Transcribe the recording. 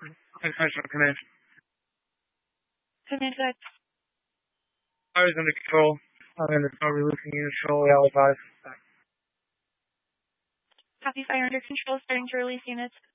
International Command. Command that. Fire is under control. I'm in the snow releasing unit shortly. I'll advise. Copy, fire under control, starting to release units.